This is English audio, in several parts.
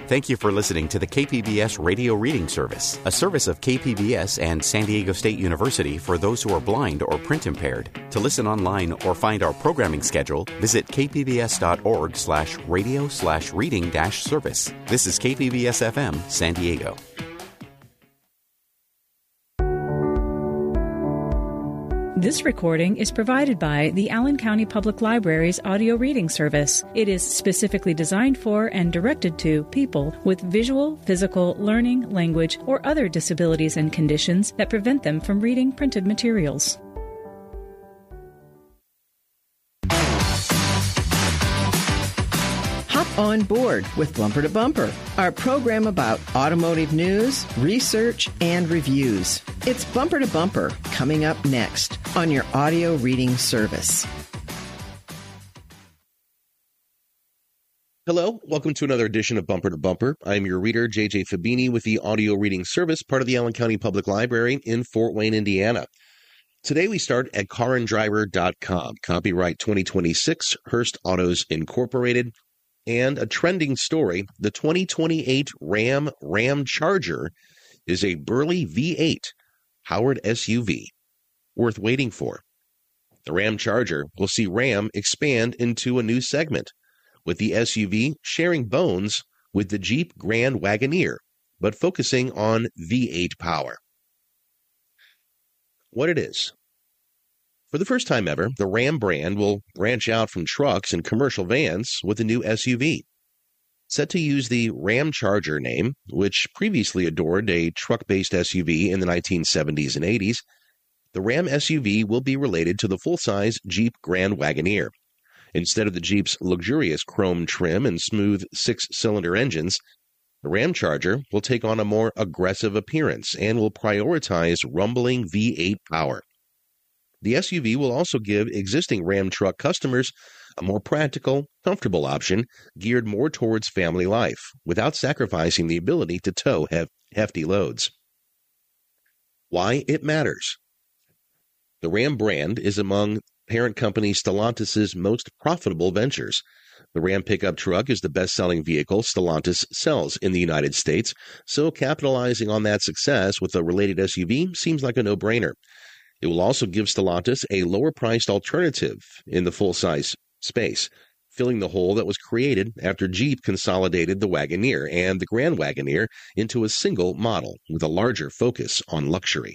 Thank you for listening to the KPBS Radio Reading Service, a service of KPBS and San Diego State University for those who are blind or print impaired. To listen online or find our programming schedule, visit kpbs.org/radio/reading-service. This is KPBS FM, San Diego. This recording is provided by the Allen County Public Library's audio reading service. It is specifically designed for and directed to people with visual, physical, learning, language, or other disabilities and conditions that prevent them from reading printed materials. Hop on board with Bumper to Bumper, our program about automotive news, research, and reviews. It's Bumper to Bumper, coming up next on your audio reading service. Hello, welcome to another edition of Bumper to Bumper. I'm your reader, J.J. Fabini, with the audio reading service, part of the Allen County Public Library in Fort Wayne, Indiana. Today we start at caranddriver.com, copyright 2026, Hurst Autos Incorporated, and a trending story, the 2028 Ram Charger is a burly V8 powered SUV worth waiting for. The Ram Charger will see Ram expand into a new segment, with the SUV sharing bones with the Jeep Grand Wagoneer, but focusing on V8 power. What it is. For the first time ever, the Ram brand will branch out from trucks and commercial vans with a new SUV. Set to use the Ram Charger name, which previously adored a truck-based SUV in the 1970s and 80s, the Ram SUV will be related to the full-size Jeep Grand Wagoneer. Instead of the Jeep's luxurious chrome trim and smooth six-cylinder engines, the Ram Charger will take on a more aggressive appearance and will prioritize rumbling V8 power. The SUV will also give existing Ram truck customers a more practical, comfortable option geared more towards family life, without sacrificing the ability to tow hefty loads. Why it matters. The Ram brand is among parent company Stellantis' most profitable ventures. The Ram pickup truck is the best-selling vehicle Stellantis sells in the United States, so capitalizing on that success with a related SUV seems like a no-brainer. It will also give Stellantis a lower-priced alternative in the full-size space, filling the hole that was created after Jeep consolidated the Wagoneer and the Grand Wagoneer into a single model with a larger focus on luxury.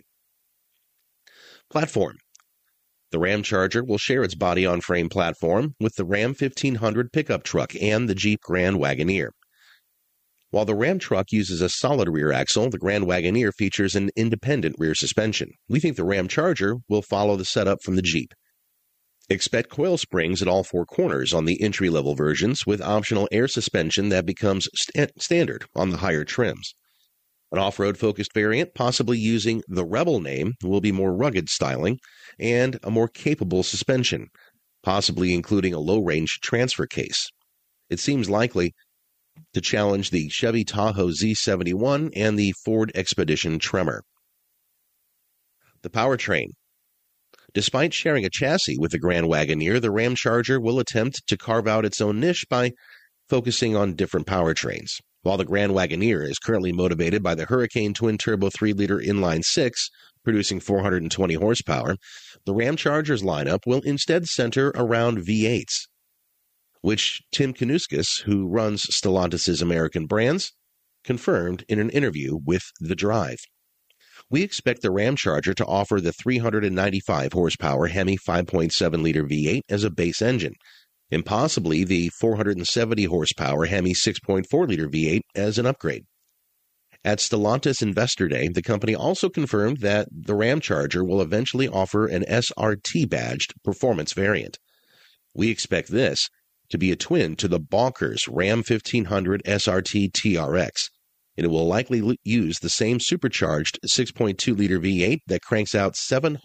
Platform. The Ram Charger will share its body-on-frame platform with the Ram 1500 pickup truck and the Jeep Grand Wagoneer. While the Ram truck uses a solid rear axle, the Grand Wagoneer features an independent rear suspension. We think the Ram Charger will follow the setup from the Jeep. Expect coil springs at all four corners on the entry-level versions, with optional air suspension that becomes standard on the higher trims. An off-road focused variant, possibly using the Rebel name, will be more rugged styling and a more capable suspension, possibly including a low-range transfer case. It seems likely to challenge the Chevy Tahoe Z71 and the Ford Expedition Tremor. The powertrain. Despite sharing a chassis with the Grand Wagoneer, the Ram Charger will attempt to carve out its own niche by focusing on different powertrains. While the Grand Wagoneer is currently motivated by the Hurricane twin-turbo 3-liter inline-six, producing 420 horsepower, the Ram Charger's lineup will instead center around V8s, which Tim Knuskis, who runs Stellantis' American brands, confirmed in an interview with The Drive. We expect the Ram Charger to offer the 395 horsepower Hemi 5.7-liter V8 as a base engine, and possibly the 470 horsepower Hemi 6.4-liter V8 as an upgrade. At Stellantis Investor Day, the company also confirmed that the Ram Charger will eventually offer an SRT-badged performance variant. We expect this to be a twin to the bonkers Ram 1500 SRT TRX, and it will likely use the same supercharged 6.2-liter V8 that cranks out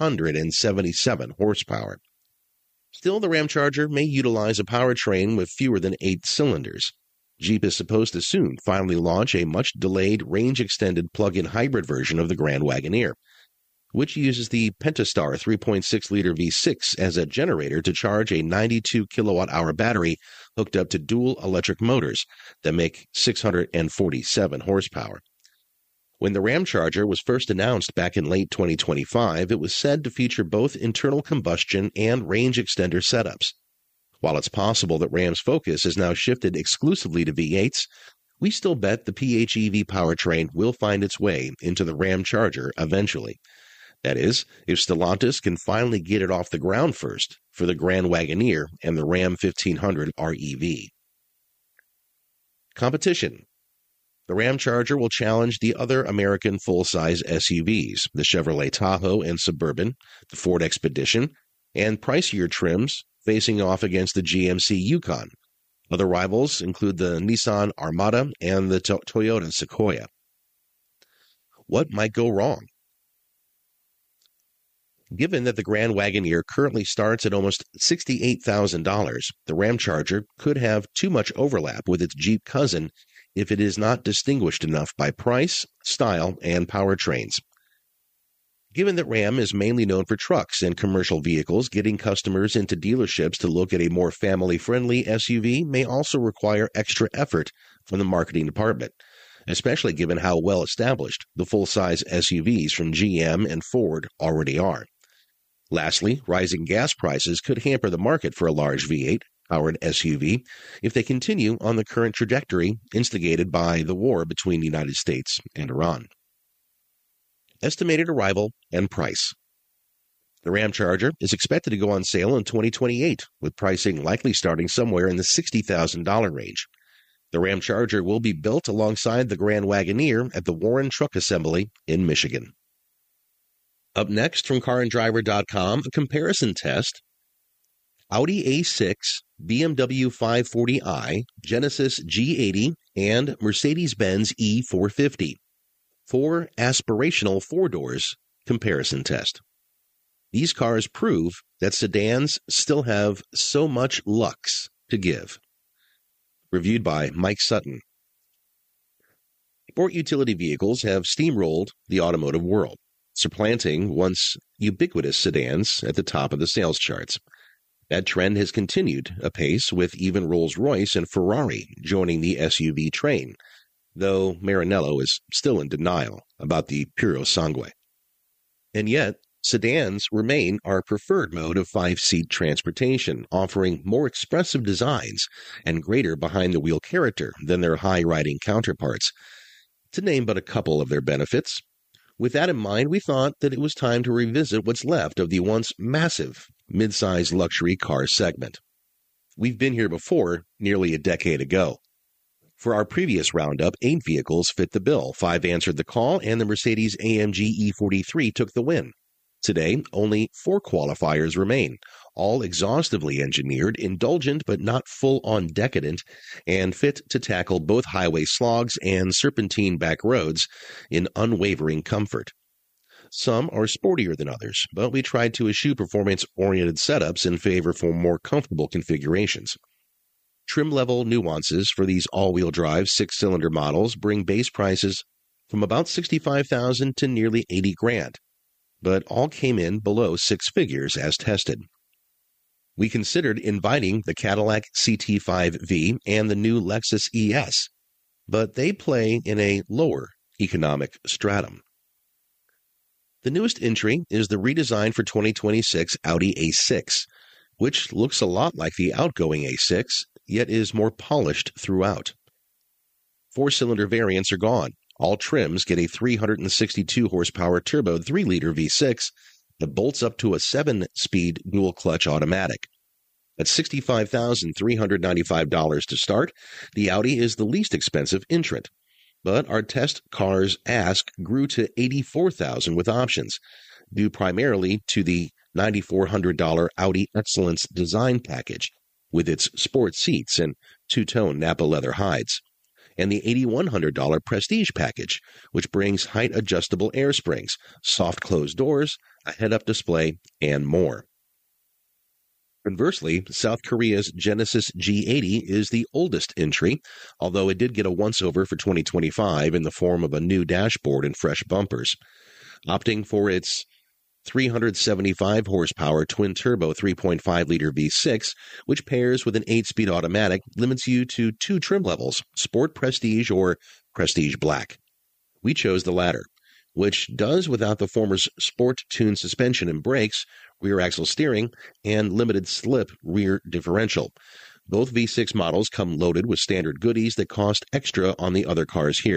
777 horsepower. Still, the Ram Charger may utilize a powertrain with fewer than 8 cylinders. Jeep is supposed to soon finally launch a much-delayed, range-extended plug-in hybrid version of the Grand Wagoneer. which uses the Pentastar 3.6-liter V6 as a generator to charge a 92 kilowatt-hour battery hooked up to dual electric motors that make 647 horsepower. When the Ramcharger was first announced back in late 2025, it was said to feature both internal combustion and range extender setups. While it's possible that Ram's focus has now shifted exclusively to V8s, we still bet the PHEV powertrain will find its way into the Ramcharger eventually. That is, if Stellantis can finally get it off the ground first for the Grand Wagoneer and the Ram 1500 REV. Competition. The Ramcharger will challenge the other American full-size SUVs, the Chevrolet Tahoe and Suburban, the Ford Expedition, and pricier trims facing off against the GMC Yukon. Other rivals include the Nissan Armada and the Toyota Sequoia. What might go wrong? Given that the Grand Wagoneer currently starts at almost $68,000, the Ramcharger could have too much overlap with its Jeep cousin if it is not distinguished enough by price, style, and powertrains. Given that Ram is mainly known for trucks and commercial vehicles, getting customers into dealerships to look at a more family-friendly SUV may also require extra effort from the marketing department, especially given how well established the full-size SUVs from GM and Ford already are. Lastly, rising gas prices could hamper the market for a large V8-powered SUV if they continue on the current trajectory instigated by the war between the United States and Iran. Estimated arrival and price. The Ramcharger is expected to go on sale in 2028, with pricing likely starting somewhere in the $60,000 range. The Ramcharger will be built alongside the Grand Wagoneer at the Warren Truck Assembly in Michigan. Up next from CarAndDriver.com, a comparison test. Audi A6, BMW 540i, Genesis G80, and Mercedes-Benz E450. 4 aspirational four-doors comparison test. These cars prove that sedans still have so much lux to give. Reviewed by Mike Sutton. Sport utility vehicles have steamrolled the automotive world, supplanting once ubiquitous sedans at the top of the sales charts. That trend has continued apace, with even Rolls-Royce and Ferrari joining the SUV train, though Maranello is still in denial about the Puro Sangue. And yet, sedans remain our preferred mode of 5-seat transportation, offering more expressive designs and greater behind-the-wheel character than their high-riding counterparts, to name but a couple of their benefits. With that in mind, we thought that it was time to revisit what's left of the once massive mid-size luxury car segment. We've been here before, nearly a decade ago. For our previous roundup, 8 vehicles fit the bill, 5 answered the call, and the Mercedes-AMG E43 took the win. Today, only 4 qualifiers remain, all exhaustively engineered, indulgent but not full-on decadent, and fit to tackle both highway slogs and serpentine back roads in unwavering comfort. Some are sportier than others, but we tried to eschew performance-oriented setups in favor for more comfortable configurations. Trim-level nuances for these all-wheel drive 6-cylinder models bring base prices from about $65,000 to nearly $80,000, but all came in below 6 figures as tested. We considered inviting the Cadillac CT5V and the new Lexus ES, but they play in a lower economic stratum. The newest entry is the redesigned for 2026 Audi A6, which looks a lot like the outgoing A6, yet is more polished throughout. 4-cylinder variants are gone. All trims get a 362-horsepower turbo 3-liter V6 that bolts up to a 7-speed dual-clutch automatic. At $65,395 to start, the Audi is the least expensive entrant. But our test car's ask grew to $84,000 with options, due primarily to the $9,400 Audi Excellence Design Package, with its sport seats and two-tone Napa leather hides, and the $8,100 Prestige Package, which brings height-adjustable air springs, soft closed doors, a head-up display, and more. Conversely, South Korea's Genesis G80 is the oldest entry, although it did get a once-over for 2025 in the form of a new dashboard and fresh bumpers. Opting for its 375 horsepower twin-turbo 3.5-liter V6, which pairs with an 8-speed automatic, limits you to 2 trim levels, Sport Prestige or Prestige Black. We chose the latter, which does without the former's sport-tuned suspension and brakes, rear axle steering, and limited slip rear differential. Both V6 models come loaded with standard goodies that cost extra on the other cars here.